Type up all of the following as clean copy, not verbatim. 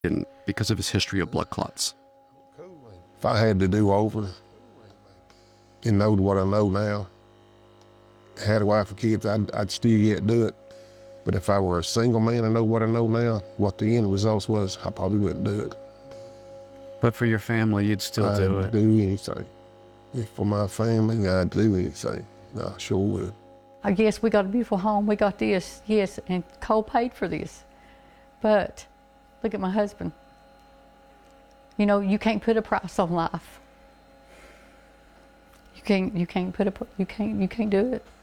and because of his history of blood clots. If I had to do over and know what I know now, had a wife and kids, I'd still yet do it. But if I were a single man and know what I know now, what the end result was, I probably wouldn't do it. But for your family, you'd still do it? I'd do anything. If for my family, I'd do anything. I sure would. I guess we got a beautiful home, we got this, yes, and Cole paid for this. But look at my husband. You know, you can't put a price on life. You can't do it.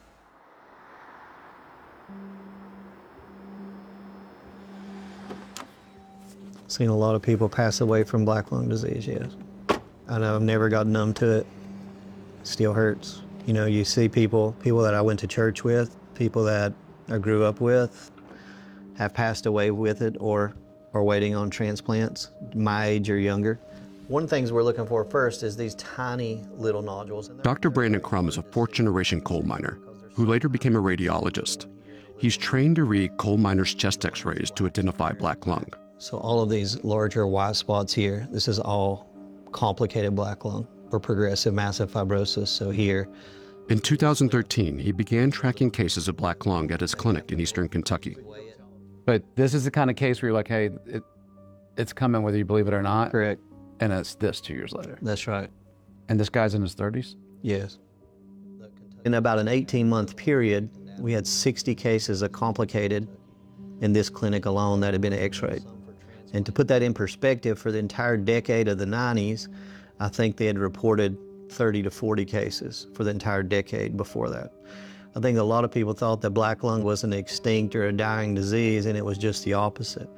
Seen a lot of people pass away from black lung disease, yes. I know I've never got numb to it. Still hurts. You know, you see people that I went to church with, people that I grew up with, have passed away with it or are waiting on transplants, my age or younger. One of the things we're looking for first is these tiny little nodules. Dr. Brandon Crum is a fourth-generation coal miner who later became a radiologist. He's trained to read coal miners' chest x-rays to identify black lung. So all of these larger white spots here, this is all complicated black lung or progressive massive fibrosis. So here. In 2013, he began tracking cases of black lung at his clinic in eastern Kentucky. But this is the kind of case where you're like, hey, it's coming whether you believe it or not. Correct. And it's this 2 years later. That's right. And this guy's in his 30s? Yes. In about an 18-month period, we had 60 cases of complicated in this clinic alone that had been x-rayed. And to put that in perspective, for the entire decade of the 90s, I think they had reported 30 to 40 cases for the entire decade before that. I think a lot of people thought that black lung was an extinct or a dying disease, and it was just the opposite.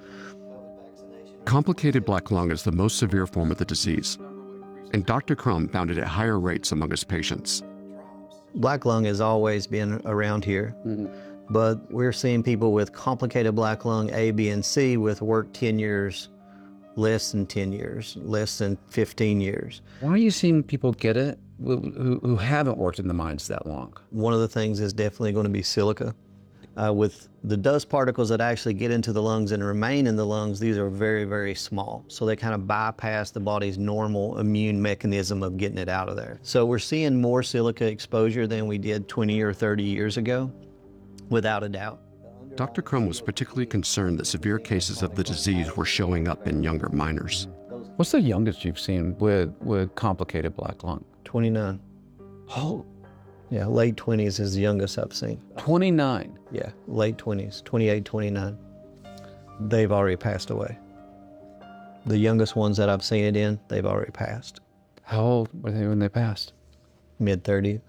Complicated black lung is the most severe form of the disease, and Dr. Crum found it at higher rates among his patients. Black lung has always been around here, but we're seeing people with complicated black lung A, B, and C with work tenures less than 10 years, less than 15 years. Why are you seeing people get it who haven't worked in the mines that long? One of the things is definitely going to be silica. With the dust particles that actually get into the lungs and remain in the lungs, these are very, very small. So they kind of bypass the body's normal immune mechanism of getting it out of there. So we're seeing more silica exposure than we did 20 or 30 years ago, without a doubt. Dr. Crum was particularly concerned that severe cases of the disease were showing up in younger miners. What's the youngest you've seen with complicated black lung? 29. Oh. Yeah, late 20s is the youngest I've seen. 29? Yeah, late 20s, 28, 29. They've already passed away. The youngest ones that I've seen it in, they've already passed. How old were they when they passed? Mid-30s.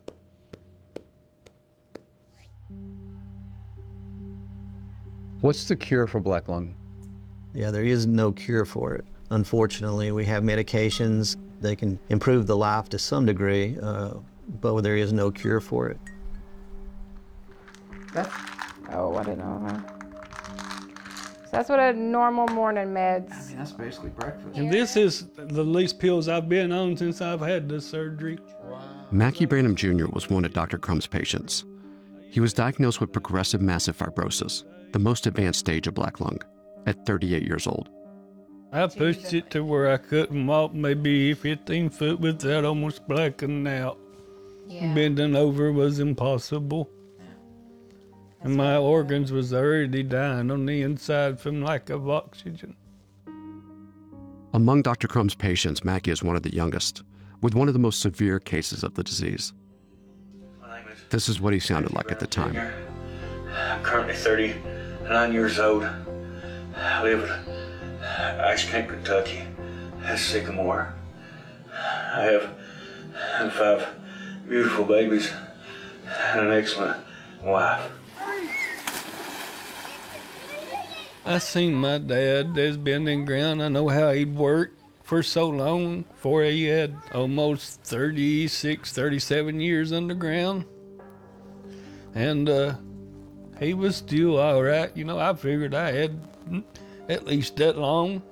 What's the cure for black lung? Yeah, there is no cure for it. Unfortunately, we have medications. They can improve the life to some degree, but there is no cure for it. Oh, I didn't know that. So that's what a normal morning meds. I mean, that's basically breakfast. And this is the least pills I've been on since I've had this surgery. Mackie Branham Jr. was one of Dr. Crum's patients. He was diagnosed with progressive massive fibrosis, the most advanced stage of black lung, at 38 years old. I pushed it to where I couldn't walk maybe 15 foot without almost blacking out. Yeah. Bending over was impossible. And my organs was already dying on the inside from lack of oxygen. Among Dr. Crum's patients, Mackie is one of the youngest, with one of the most severe cases of the disease. This is what he sounded like at the time. I'm currently 39 years old. I live in Ice Cream, Kentucky. That's Sycamore. I have 5 beautiful babies and an excellent wife. I seen my dad that's been in ground. I know how he'd worked for so long, before he had almost 36, 37 years underground. And he was still all right. You know, I figured I had at least that long.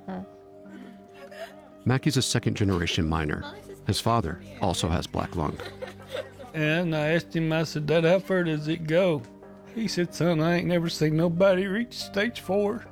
Mackie's a second-generation miner. His father also has black lung. And I asked him, I said, Dad, how far does it go? He said, son, I ain't never seen nobody reach stage 4.